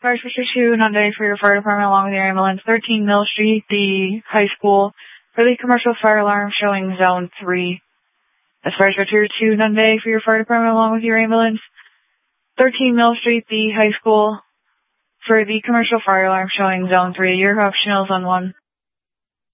Fire District 2, Hyundai for your fire department along with your ambulance. 13 Mill Street, the high school. For the commercial fire alarm showing zone 3. That's Fire District 2, Hyundai for your fire department along with your ambulance. 13 Mill Street, the high school. For the commercial fire alarm showing zone 3. Your optional zone 1.